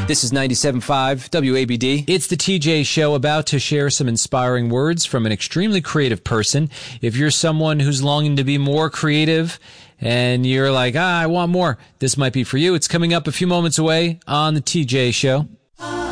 This is 97.5 WABD. It's the TJ Show, about to share some inspiring words from an extremely creative person. If you're someone who's longing to be more creative and you're like, I want more, this might be for you. It's coming up a few moments away on the TJ Show.